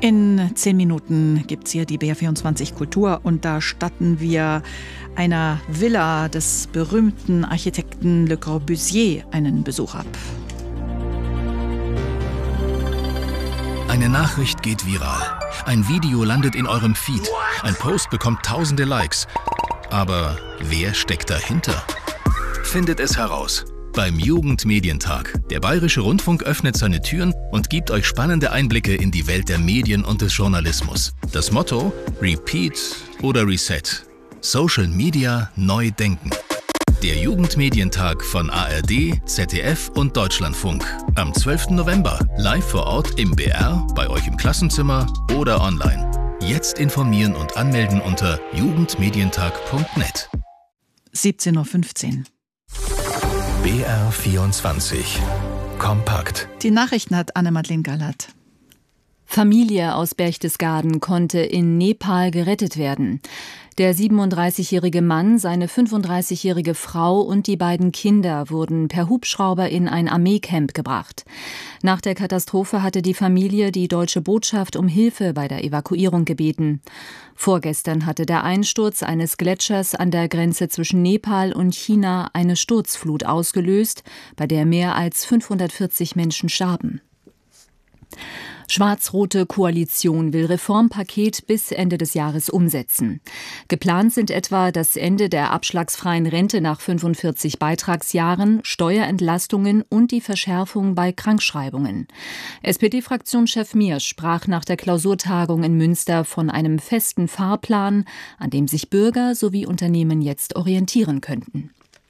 In 10 Minuten gibt es hier die BR24 Kultur und da statten wir einer Villa des berühmten Architekten Le Corbusier einen Besuch ab. Eine Nachricht geht viral. Ein Video landet in eurem Feed. Ein Post bekommt tausende Likes. Aber wer steckt dahinter? Findet es heraus beim Jugendmedientag. Der Bayerische Rundfunk öffnet seine Türen und gibt euch spannende Einblicke in die Welt der Medien und des Journalismus. Das Motto: Repeat oder Reset. Social Media neu denken. Der Jugendmedientag von ARD, ZDF und Deutschlandfunk. Am 12. November, live vor Ort im BR, bei euch im Klassenzimmer oder online. Jetzt informieren und anmelden unter jugendmedientag.net. 17.15 Uhr. BR24 Kompakt. Die Nachrichten hat Anne-Madeleine Gallert. Familie aus Berchtesgaden konnte in Nepal gerettet werden. Der 37-jährige Mann, seine 35-jährige Frau und die beiden Kinder wurden per Hubschrauber in ein Armeecamp gebracht. Nach der Katastrophe hatte die Familie die deutsche Botschaft um Hilfe bei der Evakuierung gebeten. Vorgestern hatte der Einsturz eines Gletschers an der Grenze zwischen Nepal und China eine Sturzflut ausgelöst, bei der mehr als 540 Menschen starben. Schwarz-rote Koalition will Reformpaket bis Ende des Jahres umsetzen. Geplant sind etwa das Ende der abschlagsfreien Rente nach 45 Beitragsjahren, Steuerentlastungen und die Verschärfung bei Krankschreibungen. SPD-Fraktionschef Miersch sprach nach der Klausurtagung in Münster von einem festen Fahrplan, an dem sich Bürger sowie Unternehmen jetzt orientieren könnten.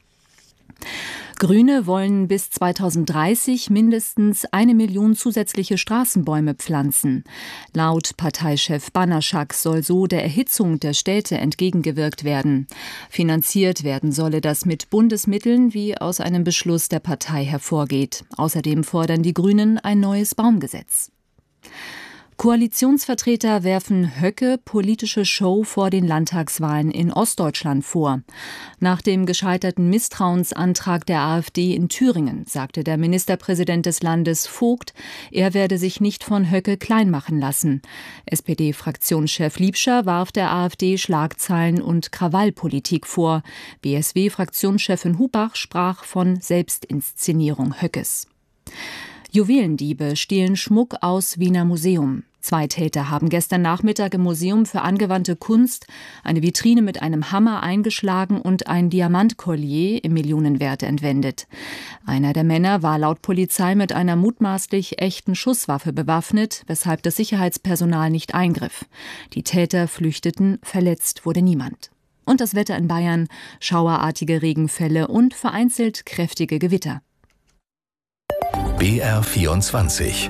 Grüne wollen bis 2030 mindestens 1 Million zusätzliche Straßenbäume pflanzen. Laut Parteichef Banaschak soll so der Erhitzung der Städte entgegengewirkt werden. Finanziert werden solle das mit Bundesmitteln, wie aus einem Beschluss der Partei hervorgeht. Außerdem fordern die Grünen ein neues Baumgesetz. Koalitionsvertreter werfen Höcke politische Show vor den Landtagswahlen in Ostdeutschland vor. Nach dem gescheiterten Misstrauensantrag der AfD in Thüringen sagte der Ministerpräsident des Landes Vogt, er werde sich nicht von Höcke klein machen lassen. SPD-Fraktionschef Liebscher warf der AfD Schlagzeilen und Krawallpolitik vor. BSW-Fraktionschefin Hubach sprach von Selbstinszenierung Höckes. Juwelendiebe stehlen Schmuck aus Wiener Museum. 2 Täter haben gestern Nachmittag im Museum für angewandte Kunst eine Vitrine mit einem Hammer eingeschlagen und ein Diamantkollier im Millionenwert entwendet. Einer der Männer war laut Polizei mit einer mutmaßlich echten Schusswaffe bewaffnet, weshalb das Sicherheitspersonal nicht eingriff. Die Täter flüchteten, verletzt wurde niemand. Und das Wetter in Bayern: schauerartige Regenfälle und vereinzelt kräftige Gewitter. BR24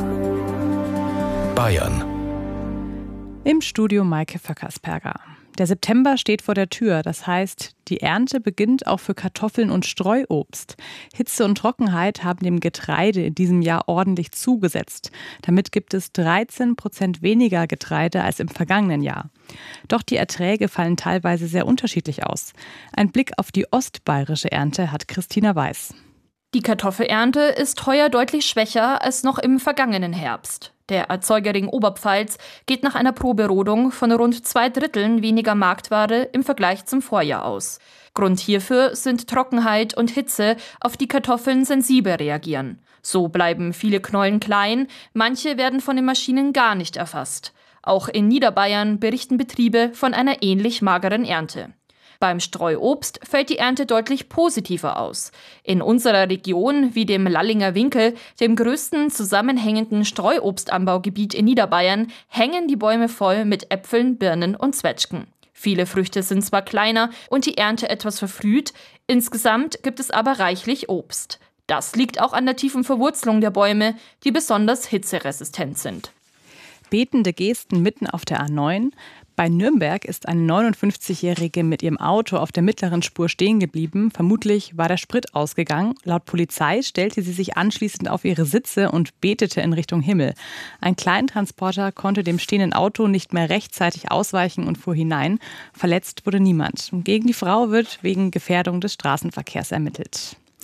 Bayern. Im Studio Maike Vöckersperger. Der September steht vor der Tür, das heißt, die Ernte beginnt auch für Kartoffeln und Streuobst. Hitze und Trockenheit haben dem Getreide in diesem Jahr ordentlich zugesetzt. Damit gibt es 13% weniger Getreide als im vergangenen Jahr. Doch die Erträge fallen teilweise sehr unterschiedlich aus. Ein Blick auf die ostbayerische Ernte hat Christina Weiß. Die Kartoffelernte ist heuer deutlich schwächer als noch im vergangenen Herbst. Der Erzeugerring Oberpfalz geht nach einer Proberodung von rund 2/3 weniger Marktware im Vergleich zum Vorjahr aus. Grund hierfür sind Trockenheit und Hitze, auf die Kartoffeln sensibel reagieren. So bleiben viele Knollen klein, manche werden von den Maschinen gar nicht erfasst. Auch in Niederbayern berichten Betriebe von einer ähnlich mageren Ernte. Beim Streuobst fällt die Ernte deutlich positiver aus. In unserer Region, wie dem Lallinger Winkel, dem größten zusammenhängenden Streuobstanbaugebiet in Niederbayern, hängen die Bäume voll mit Äpfeln, Birnen und Zwetschgen. Viele Früchte sind zwar kleiner und die Ernte etwas verfrüht, insgesamt gibt es aber reichlich Obst. Das liegt auch an der tiefen Verwurzelung der Bäume, die besonders hitzeresistent sind. Betende Gesten mitten auf der A9. Bei Nürnberg ist eine 59-Jährige mit ihrem Auto auf der mittleren Spur stehen geblieben. Vermutlich war der Sprit ausgegangen. Laut Polizei stellte sie sich anschließend auf ihre Sitze und betete in Richtung Himmel. Ein Kleintransporter konnte dem stehenden Auto nicht mehr rechtzeitig ausweichen und fuhr hinein. Verletzt wurde niemand. Gegen die Frau wird wegen Gefährdung des Straßenverkehrs ermittelt.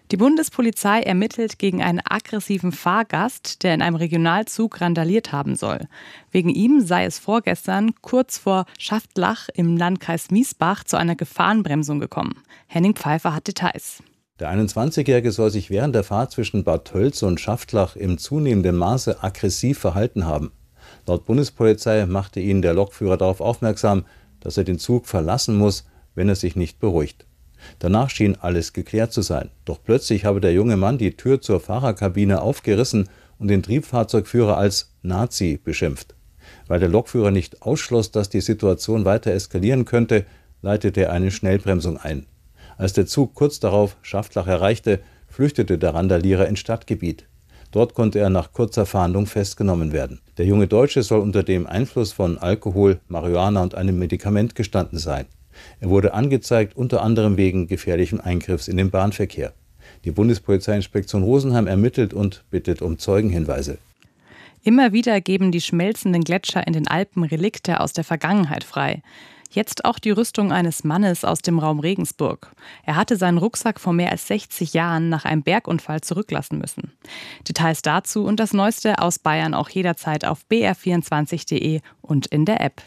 Die Bundespolizei ermittelt gegen einen aggressiven Fahrgast, der in einem Regionalzug randaliert haben soll. Wegen ihm sei es vorgestern kurz vor Schaftlach im Landkreis Miesbach zu einer Gefahrenbremsung gekommen. Henning Pfeiffer hat Details. Der 21-Jährige soll sich während der Fahrt zwischen Bad Tölz und Schaftlach im zunehmenden Maße aggressiv verhalten haben. Laut Bundespolizei machte ihn der Lokführer darauf aufmerksam, dass er den Zug verlassen muss, wenn er sich nicht beruhigt. Danach schien alles geklärt zu sein. Doch plötzlich habe der junge Mann die Tür zur Fahrerkabine aufgerissen und den Triebfahrzeugführer als Nazi beschimpft. Weil der Lokführer nicht ausschloss, dass die Situation weiter eskalieren könnte, leitete er eine Schnellbremsung ein. Als der Zug kurz darauf Schaftlach erreichte, flüchtete der Randalierer ins Stadtgebiet. Dort konnte er nach kurzer Fahndung festgenommen werden. Der junge Deutsche soll unter dem Einfluss von Alkohol, Marihuana und einem Medikament gestanden sein. Er wurde angezeigt, unter anderem wegen gefährlichen Eingriffs in den Bahnverkehr. Die Bundespolizeiinspektion Rosenheim ermittelt und bittet um Zeugenhinweise. Immer wieder geben die schmelzenden Gletscher in den Alpen Relikte aus der Vergangenheit frei. Jetzt auch die Rüstung eines Mannes aus dem Raum Regensburg. Er hatte seinen Rucksack vor mehr als 60 Jahren nach einem Bergunfall zurücklassen müssen. Details dazu und das Neueste aus Bayern auch jederzeit auf br24.de und in der App.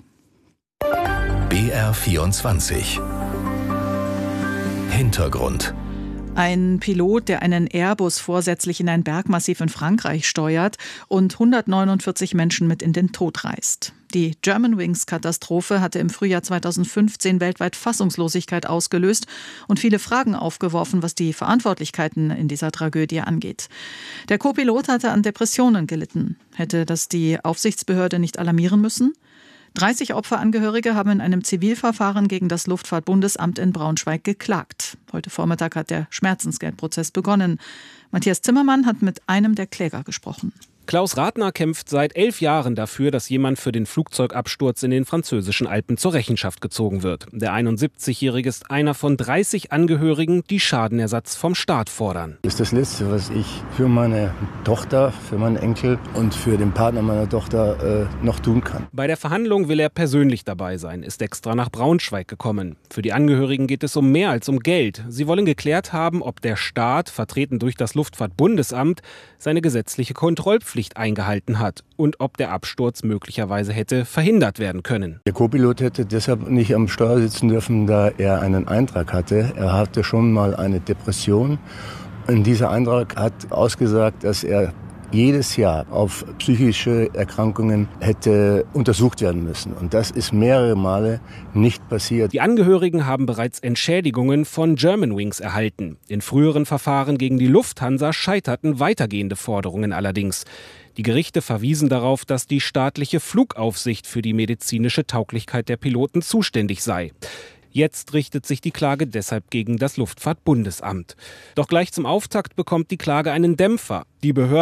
BR24 Hintergrund. Ein Pilot, der einen Airbus vorsätzlich in ein Bergmassiv in Frankreich steuert und 149 Menschen mit in den Tod reißt. Die Germanwings-Katastrophe hatte im Frühjahr 2015 weltweit Fassungslosigkeit ausgelöst und viele Fragen aufgeworfen, was die Verantwortlichkeiten in dieser Tragödie angeht. Der Co-Pilot hatte an Depressionen gelitten. Hätte das die Aufsichtsbehörde nicht alarmieren müssen? 30 Opferangehörige haben in einem Zivilverfahren gegen das Luftfahrtbundesamt in Braunschweig geklagt. Heute Vormittag hat der Schmerzensgeldprozess begonnen. Matthias Zimmermann hat mit einem der Kläger gesprochen. Klaus Ratner kämpft seit 11 Jahren dafür, dass jemand für den Flugzeugabsturz in den französischen Alpen zur Rechenschaft gezogen wird. Der 71-Jährige ist einer von 30 Angehörigen, die Schadenersatz vom Staat fordern. Das ist das Letzte, was ich für meine Tochter, für meinen Enkel und für den Partner meiner Tochter noch tun kann. Bei der Verhandlung will er persönlich dabei sein, ist extra nach Braunschweig gekommen. Für die Angehörigen geht es um mehr als um Geld. Sie wollen geklärt haben, ob der Staat, vertreten durch das Luftfahrtbundesamt, seine gesetzliche Kontrollpflicht eingehalten hat und ob der Absturz möglicherweise hätte verhindert werden können. Der Co-Pilot hätte deshalb nicht am Steuer sitzen dürfen, da er einen Eintrag hatte. Er hatte schon mal eine Depression. Und dieser Eintrag hat ausgesagt, dass er jedes Jahr auf psychische Erkrankungen hätte untersucht werden müssen. Und das ist mehrere Male nicht passiert. Die Angehörigen haben bereits Entschädigungen von Germanwings erhalten. In früheren Verfahren gegen die Lufthansa scheiterten weitergehende Forderungen allerdings. Die Gerichte verwiesen darauf, dass die staatliche Flugaufsicht für die medizinische Tauglichkeit der Piloten zuständig sei. Jetzt richtet sich die Klage deshalb gegen das Luftfahrtbundesamt. Doch gleich zum Auftakt bekommt die Klage einen Dämpfer. Die Behörde